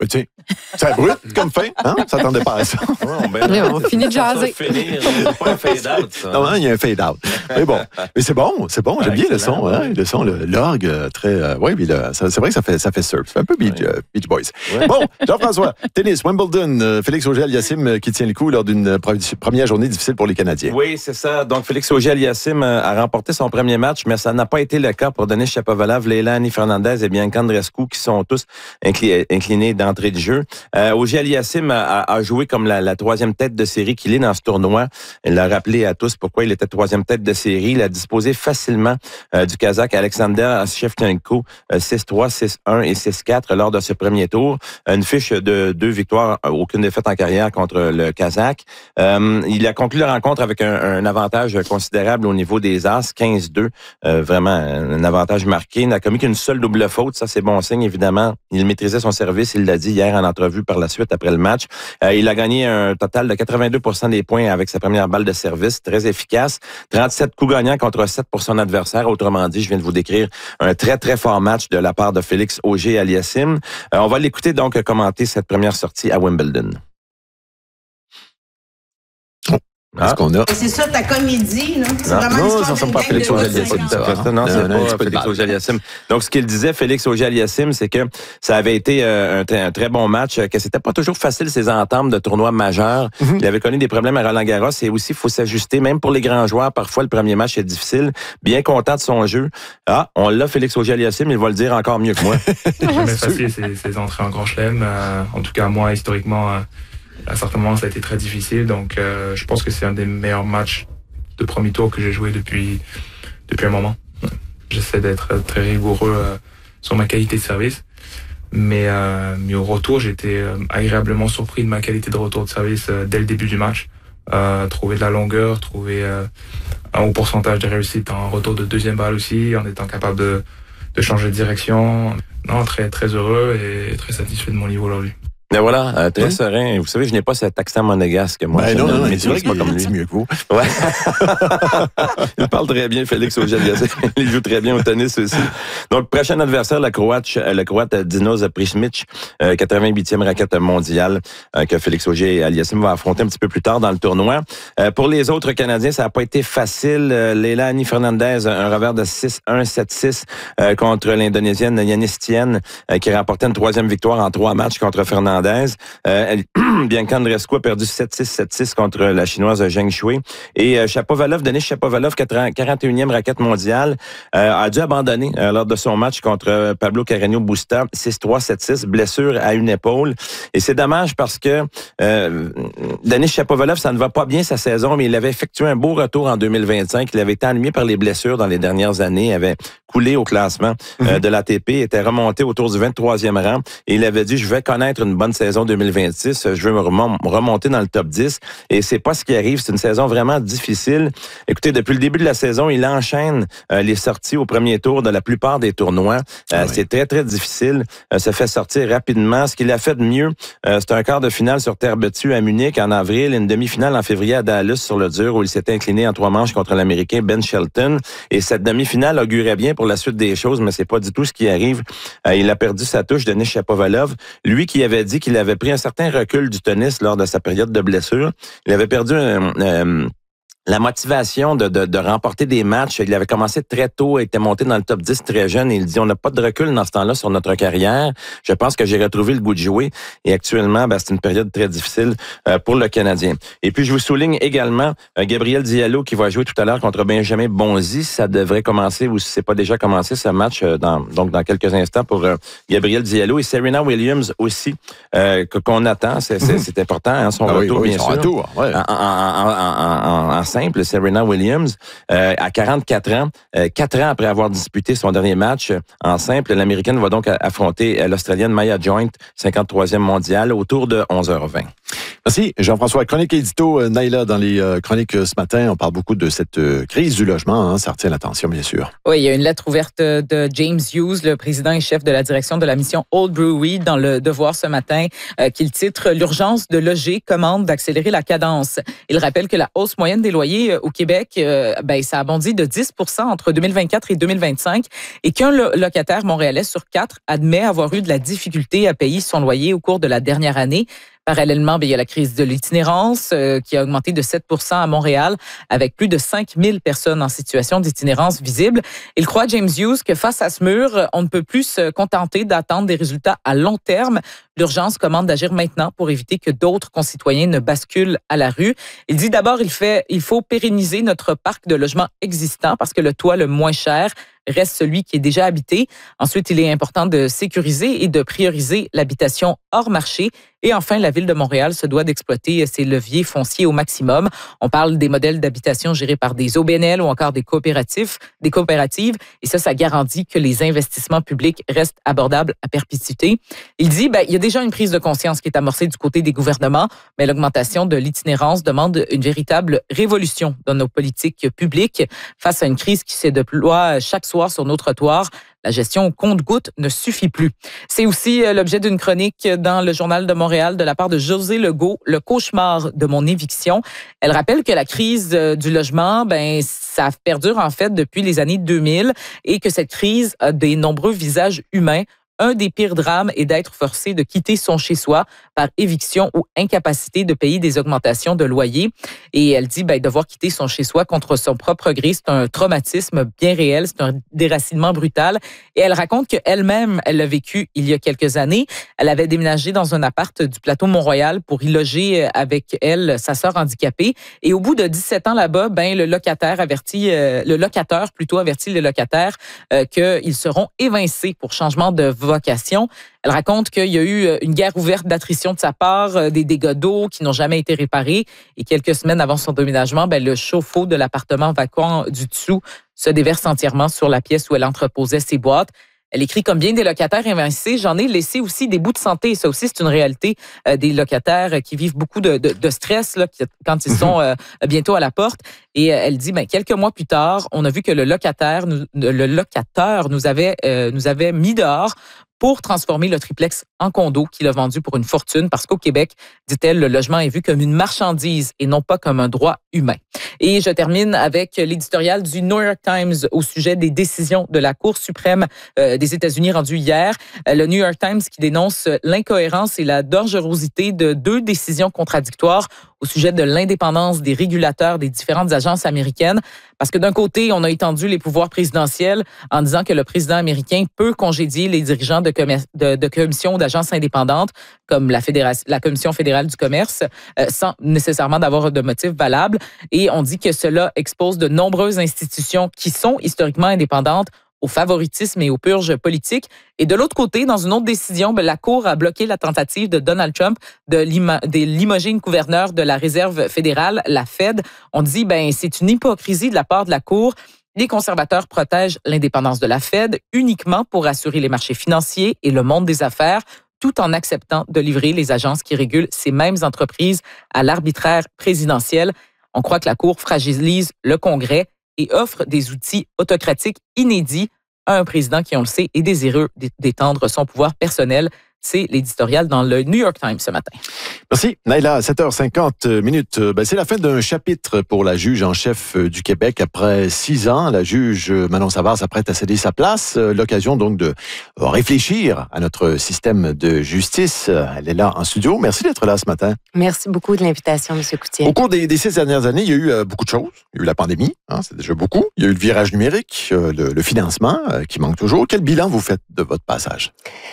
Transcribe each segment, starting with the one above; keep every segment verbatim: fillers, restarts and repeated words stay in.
Mais tiens, c'est brut comme fin, hein? On s'attendait pas à ça. Oh, ben, oui, on finit de jaser. Finir, c'est pas un fade-out, ça. Non, il y a un fade-out. Mais bon, mais c'est bon, c'est bon. J'aime Ouais, bien le excellent, son, ouais. hein? Le son, le, l'orgue, euh, très... Euh, oui, puis le, ça, c'est vrai que ça fait, ça fait surf. Ça fait un peu Beach, Ouais. euh, Beach Boys. Ouais. Bon, Jean-François, tennis, Wimbledon, euh, Félix Auger-Aliassime euh, qui tient le coup lors d'une euh, première journée difficile pour les Canadiens. Oui, c'est ça. Donc, Félix Auger-Aliassime a remporté son premier match, mais ça n'a pas été le cas pour Denis Shapovalov, Leilani Fernandez et Bianca Andreescu, qui sont tous incli- inclinés d'entrée de jeu. Euh, Auger-Aliassime a, a joué comme la, la troisième tête de série qu'il est dans ce tournoi. Il a rappelé à tous pourquoi il était troisième tête de série. Il a disposé facilement euh, du Kazakh Alexander Shevchenko euh, six trois, six un et six quatre lors de ce premier tour. Une fiche de deux victoires, aucune défaite en carrière contre le Kazakh. Euh, il a conclu la rencontre avec un, un avantage considérable au niveau des As, quinze deux. Euh, vraiment un avantage marqué. Il n'a commis qu'une seule double faute. Ça, c'est bon signe, évidemment. Il maîtrisait son service. Il l'a dit hier en entrevue par la suite après le match. Euh, il a gagné un total de quatre-vingt-deux pour cent des points avec sa première balle de service. Très efficace. trente-sept coups gagnants contre sept pour son adversaire. Autrement dit, je viens de vous décrire un très, très fort match de la part de Félix Auger-Aliassime. Euh, on va l'écouter donc commenter cette première sortie à Wimbledon. Qu'est-ce qu'on a? C'est ça ta comédie, là. C'est Non, vraiment non, l'histoire ça ne ressemble d'une pas à gang Félix de Auger-Aliassime. gars, Ça ça. fait ça. Non, Non, c'est non, un petit pas peu de Félix balle. Auger-Aliassime. Donc, ce qu'il disait, Félix Auger-Aliassime, c'est que ça avait été euh, un, un très bon match, que c'était pas toujours facile ses entames de tournois majeurs. Mm-hmm. Il avait connu des problèmes à Roland-Garros et aussi, il faut s'ajuster. Même pour les grands joueurs, parfois, le premier match est difficile. Bien content de son jeu. Ah, on l'a, Félix Auger-Aliassime, il va le dire encore mieux que moi. Jamais facile ces, ces entrées en Grand Chelem. Euh, en tout cas, moi, historiquement, euh, à certains moments, ça a été très difficile. Donc, euh, je pense que c'est un des meilleurs matchs de premier tour que j'ai joué depuis, depuis un moment. Ouais. J'essaie d'être très rigoureux euh, sur ma qualité de service. Mais, euh, mais au retour, j'étais euh, agréablement surpris de ma qualité de retour de service euh, dès le début du match. Euh, trouver de la longueur, trouver euh, un haut pourcentage de réussite en retour de deuxième balle aussi, en étant capable de, de changer de direction. Non, très, très heureux et très satisfait de mon niveau aujourd'hui. Mais voilà, euh, très Oui. serein. Vous savez, je n'ai pas cet accent monégasque, moi. Ben Je non, ne non, le non, maîtrise c'est vrai pas qu'il comme lui. dit mieux que vous. Ouais. Il parle très bien, Félix Auger-Aliassime. Il joue très bien au tennis aussi. Donc, prochain adversaire, le Croate, le Croate Dinos Prismic, euh, quatre-vingt-huitième raquette mondiale euh, que Félix Auger-Aliassime va affronter un petit peu plus tard dans le tournoi. Euh, pour les autres Canadiens, ça n'a pas été facile. Euh, Leilani Fernandez, un revers de six un, sept six euh, contre l'Indonésienne Yanis Tien, euh, qui remportait une troisième victoire en trois matchs contre Fernandez. Euh, elle, Bianca Andreescu a perdu sept six, sept six contre la Chinoise Zheng Shui. Et euh, Shapovalov, Denis Shapovalov, quarante et unième raquette mondiale, euh, a dû abandonner euh, lors de son match contre euh, Pablo Carreño Busta, six trois, sept six, blessure à une épaule. Et c'est dommage parce que euh, Denis Shapovalov, ça ne va pas bien sa saison, mais il avait effectué un beau retour en deux mille vingt-cinq. Il avait été ennuyé par les blessures dans les dernières années. Il avait coulé au classement euh, de l'A T P, était remonté autour du vingt-troisième rang. Et il avait dit, je vais connaître une bonne saison deux mille vingt-six, je veux me remon- remonter dans le top dix. Et c'est pas ce qui arrive, c'est une saison vraiment difficile. Écoutez, depuis le début de la saison, il enchaîne euh, les sorties au premier tour de la plupart des tournois. Euh, Ah oui. C'est très, très difficile. Euh, se fait sortir rapidement. Ce qu'il a fait de mieux, euh, c'est un quart de finale sur terre battue à Munich en avril, une demi-finale en février à Dallas sur le dur où il s'était incliné en trois manches contre l'Américain Ben Shelton. Et cette demi-finale augurait bien pour la suite des choses, mais c'est pas du tout ce qui arrive. Euh, il a perdu sa touche, Denis Shapovalov. Lui qui avait dit qu'il avait pris un certain recul du tennis lors de sa période de blessure. Il avait perdu un... Euh, la motivation de, de, de remporter des matchs. Il avait commencé très tôt, il était monté dans le top dix très jeune et il dit on n'a pas de recul dans ce temps-là sur notre carrière. Je pense que j'ai retrouvé le goût de jouer et actuellement, ben, c'est une période très difficile euh, pour le Canadien. Et puis, je vous souligne également euh, Gabriel Diallo qui va jouer tout à l'heure contre Benjamin Bonzi. Ça devrait commencer ou si c'est pas déjà commencé ce match euh, dans, donc dans quelques instants pour euh, Gabriel Diallo et Serena Williams aussi euh, qu'on attend. C'est, c'est, c'est important, hein, son Ah oui, retour oui, bien son sûr. retour, ouais. En, en, en, en, en, en simple, Serena Williams, euh, à quarante-quatre ans, euh, quatre ans après avoir disputé son dernier match euh, en simple, l'Américaine va donc affronter euh, l'Australienne Maya Joint, cinquante-troisième mondiale, autour de onze heures vingt. Merci, Jean-François. Chronique édito, euh, Naila, dans les euh, chroniques euh, ce matin, on parle beaucoup de cette euh, crise du logement. Hein, ça retient l'attention, bien sûr. Oui, il y a une lettre ouverte de James Hughes, le président et chef de la direction de la mission Old Brewery, dans le Devoir ce matin, euh, qu'il titre « L'urgence de loger commande d'accélérer la cadence ». Il rappelle que la hausse moyenne des loyers loyers au Québec, euh, ben, ça a bondi de dix pour cent entre deux mille vingt-quatre et deux mille vingt-cinq et qu'un lo- locataire montréalais sur quatre admet avoir eu de la difficulté à payer son loyer au cours de la dernière année. Parallèlement, bien, il y a la crise de l'itinérance euh, qui a augmenté de sept pour cent à Montréal, avec plus de cinq mille personnes en situation d'itinérance visible. Il croit, James Hughes, que face à ce mur, on ne peut plus se contenter d'attendre des résultats à long terme. L'urgence commande d'agir maintenant pour éviter que d'autres concitoyens ne basculent à la rue. Il dit d'abord, il fait, il faut pérenniser notre parc de logements existant parce que le toit le moins cher reste celui qui est déjà habité. Ensuite, il est important de sécuriser et de prioriser l'habitation hors marché. Et enfin, la Ville de Montréal se doit d'exploiter ses leviers fonciers au maximum. On parle des modèles d'habitation gérés par des O B N L ou encore des coopératifs, des coopératives. Et ça, ça garantit que les investissements publics restent abordables à perpétuité. Il dit, ben, il y a déjà une prise de conscience qui est amorcée du côté des gouvernements, mais l'augmentation de l'itinérance demande une véritable révolution dans nos politiques publiques face à une crise qui se déploie chaque soir sur nos trottoirs. La gestion au compte-gouttes ne suffit plus. C'est aussi l'objet d'une chronique dans le Journal de Montréal de la part de Josée Legault, le cauchemar de mon éviction. Elle rappelle que la crise du logement, ben, ça perdure en fait depuis les années deux mille et que cette crise a des nombreux visages humains. Un des pires drames est d'être forcé de quitter son chez-soi par éviction ou incapacité de payer des augmentations de loyer. Et elle dit, ben, devoir quitter son chez-soi contre son propre gré, c'est un traumatisme bien réel, c'est un déracinement brutal. Et elle raconte qu'elle-même, elle l'a vécu il y a quelques années. Elle avait déménagé dans un appart du plateau Mont-Royal pour y loger avec elle, sa sœur handicapée. Et au bout de dix-sept ans là-bas, ben, le locataire avertit, euh, le locateur plutôt avertit les locataires euh, qu'ils seront évincés pour changement de vocation. Elle raconte qu'il y a eu une guerre ouverte d'attrition de sa part, des dégâts d'eau qui n'ont jamais été réparés. Et quelques semaines avant son déménagement, ben, le chauffe-eau de l'appartement vacant du dessous se déverse entièrement sur la pièce où elle entreposait ses boîtes. Elle écrit, comme bien des locataires évincés, j'en ai laissé aussi des bouts de santé. Ça aussi, c'est une réalité euh, des locataires qui vivent beaucoup de, de, de stress là, quand ils sont euh, bientôt à la porte. Et euh, elle dit, ben, quelques mois plus tard, on a vu que le locataire, nous, le locateur nous avait, euh, nous avait mis dehors pour transformer le triplex en condo qu'il a vendu pour une fortune parce qu'au Québec, dit-elle, le logement est vu comme une marchandise et non pas comme un droit humain. Et je termine avec l'éditorial du New York Times au sujet des décisions de la Cour suprême euh, des États-Unis rendues hier. Euh, le New York Times qui dénonce l'incohérence et la dangerosité de deux décisions contradictoires au sujet de l'indépendance des régulateurs des différentes agences américaines. Parce que d'un côté, on a étendu les pouvoirs présidentiels en disant que le président américain peut congédier les dirigeants de, commer- de, de commissions ou d'agences indépendantes, comme la, fédération, la Commission fédérale du commerce, euh, sans nécessairement d'avoir de motif valable. Et on dit que cela expose de nombreuses institutions qui sont historiquement indépendantes au favoritisme et aux purges politiques. Et de l'autre côté, dans une autre décision, ben, la Cour a bloqué la tentative de Donald Trump de, lima, de limoger une gouverneure de la Réserve fédérale, la Fed. On dit, ben, c'est une hypocrisie de la part de la Cour. Les conservateurs protègent l'indépendance de la Fed uniquement pour assurer les marchés financiers et le monde des affaires, tout en acceptant de livrer les agences qui régulent ces mêmes entreprises à l'arbitraire présidentiel. On croit que la Cour fragilise le Congrès et offre des outils autocratiques inédits à un président qui, on le sait, est désireux d'étendre son pouvoir personnel. C'est l'éditorial dans le New York Times ce matin. Merci. Naila, à sept heures cinquante minutes. Ben, c'est la fin d'un chapitre pour la juge en chef du Québec. Après six ans, la juge Manon Savard s'apprête à céder sa place. L'occasion donc de réfléchir à notre système de justice. Elle est là en studio. Merci d'être là ce matin. Merci beaucoup de l'invitation, M. Coutier. Au cours des, des six dernières années, il y a eu beaucoup de choses. Il y a eu la pandémie, hein, c'est déjà beaucoup. Il y a eu le virage numérique, le, le financement qui manque toujours. Quel bilan vous faites de votre passage?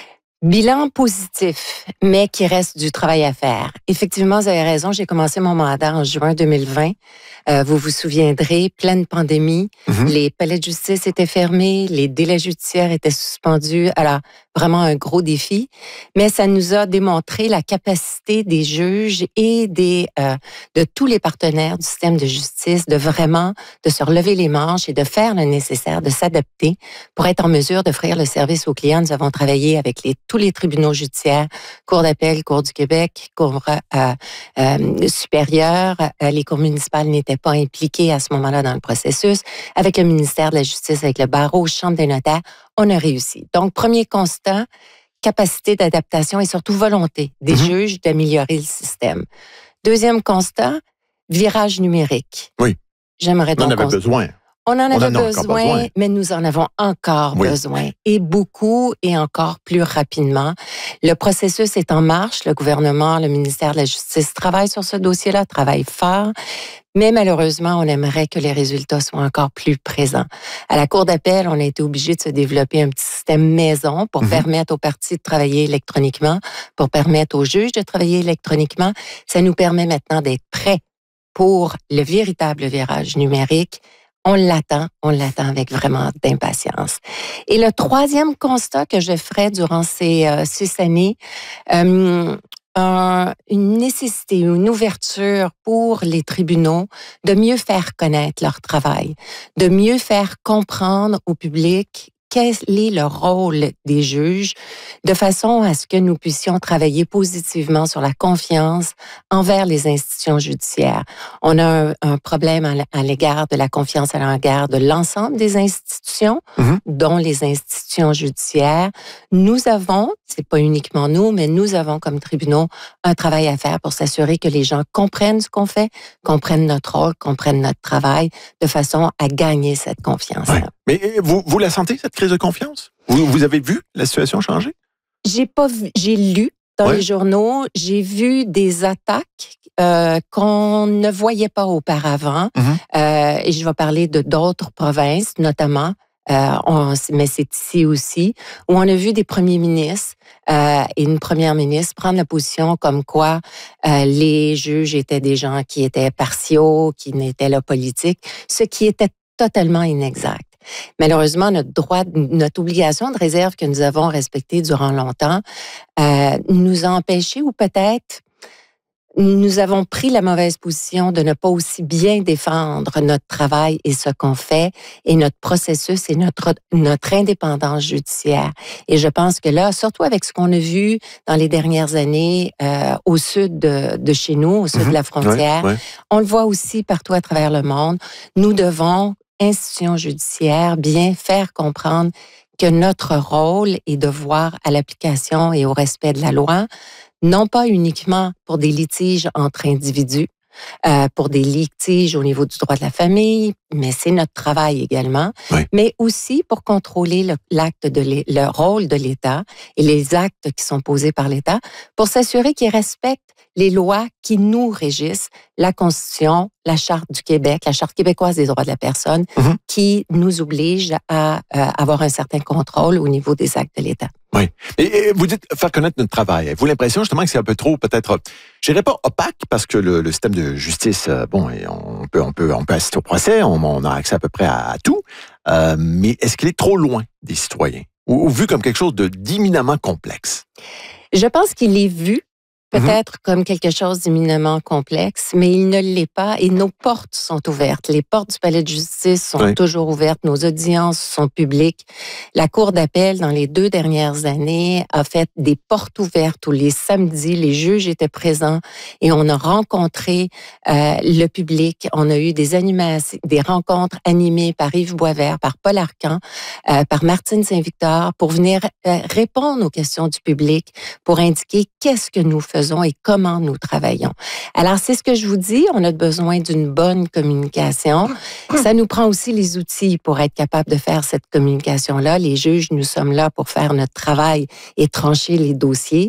Bilan positif, mais qui reste du travail à faire. Effectivement, vous avez raison, j'ai commencé mon mandat en juin deux mille vingt. Euh, vous vous souviendrez, pleine pandémie, mm-hmm. les palais de justice étaient fermés, les délais judiciaires étaient suspendus. Alors, vraiment un gros défi. Mais ça nous a démontré la capacité des juges et des euh, de tous les partenaires du système de justice de vraiment de se relever les manches et de faire le nécessaire, de s'adapter pour être en mesure d'offrir le service aux clients. Nous avons travaillé avec les tous les tribunaux judiciaires, Cour d'appel, Cour du Québec, Cour euh, euh, supérieure. Euh, les cours municipales n'étaient pas impliquées à ce moment-là dans le processus. Avec le ministère de la Justice, avec le barreau, Chambre des notaires, on a réussi. Donc, premier constat, capacité d'adaptation et surtout volonté des mm-hmm. juges d'améliorer le système. Deuxième constat, virage numérique. Oui. j'aimerais donc... On en avait besoin. On en avait on en a besoin, besoin, mais nous en avons encore oui. besoin. Et beaucoup et encore plus rapidement. Le processus est en marche. Le gouvernement, le ministère de la Justice travaille sur ce dossier-là, travaille fort. Mais malheureusement, on aimerait que les résultats soient encore plus présents. À la Cour d'appel, on a été obligé de se développer un petit système maison pour mm-hmm. permettre aux parties de travailler électroniquement, pour permettre aux juges de travailler électroniquement. Ça nous permet maintenant d'être prêts pour le véritable virage numérique. On l'attend, on l'attend avec vraiment d'impatience. Et le troisième constat que je ferai durant ces euh, six années, euh, un, une nécessité, une ouverture pour les tribunaux de mieux faire connaître leur travail, de mieux faire comprendre au public quel est le rôle des juges, de façon à ce que nous puissions travailler positivement sur la confiance envers les institutions judiciaires. On a un, un problème à l'égard de la confiance à l'égard de l'ensemble des institutions, mm-hmm. dont les institutions judiciaires. Nous avons, c'est pas uniquement nous, mais nous avons comme tribunaux un travail à faire pour s'assurer que les gens comprennent ce qu'on fait, comprennent notre rôle, comprennent notre travail, de façon à gagner cette confiance-là. Ouais. Mais vous, vous la sentez, cette crise de confiance? Vous, vous avez vu la situation changer? J'ai pas vu, j'ai lu dans ouais. les journaux, j'ai vu des attaques euh, qu'on ne voyait pas auparavant. Mm-hmm. Euh, et je vais parler de d'autres provinces, notamment, euh, on, mais c'est ici aussi, où on a vu des premiers ministres euh, et une première ministre prendre la position comme quoi euh, les juges étaient des gens qui étaient partiaux, qui n'étaient là politiques, ce qui était totalement inexact. Malheureusement, notre droit, notre obligation de réserve que nous avons respectée durant longtemps euh, nous a empêchés, ou peut-être nous avons pris la mauvaise position de ne pas aussi bien défendre notre travail et ce qu'on fait et notre processus et notre, notre indépendance judiciaire. Et je pense que là, surtout avec ce qu'on a vu dans les dernières années euh, au sud de, de chez nous, au sud mm-hmm. de la frontière, ouais, ouais. on le voit aussi partout à travers le monde, nous devons institutions judiciaires, bien faire comprendre que notre rôle est de voir à l'application et au respect de la loi, non pas uniquement pour des litiges entre individus, euh, pour des litiges au niveau du droit de la famille, mais c'est notre travail également, oui. mais aussi pour contrôler le, l'acte de le rôle de l'État et les actes qui sont posés par l'État, pour s'assurer qu'ils respectent les lois qui nous régissent, la Constitution, la Charte du Québec, la Charte québécoise des droits de la personne, mm-hmm. qui nous oblige à euh, avoir un certain contrôle au niveau des actes de l'État. Oui. Et, et vous dites faire connaître notre travail. Avez-vous l'impression justement que c'est un peu trop, peut-être, je dirais pas opaque, parce que le, le système de justice, bon, on peut, on peut, on peut assister au procès, on, on a accès à peu près à, à tout, euh, mais est-ce qu'il est trop loin des citoyens, ou, ou vu comme quelque chose de d'éminemment complexe? Je pense qu'il est vu peut-être mm-hmm. comme quelque chose d'éminemment complexe, mais il ne l'est pas et nos portes sont ouvertes. Les portes du palais de justice sont oui. toujours ouvertes, nos audiences sont publiques. La Cour d'appel, dans les deux dernières années, a fait des portes ouvertes où les samedis, les juges étaient présents et on a rencontré euh, le public. On a eu des animations, des rencontres animées par Yves Boisvert, par Paul Arcan, euh, par Martine Saint-Victor pour venir euh, répondre aux questions du public, pour indiquer qu'est-ce que nous faisons et comment nous travaillons. Alors, c'est ce que je vous dis, on a besoin d'une bonne communication. Ça nous prend aussi les outils pour être capable de faire cette communication-là. Les juges, nous sommes là pour faire notre travail et trancher les dossiers.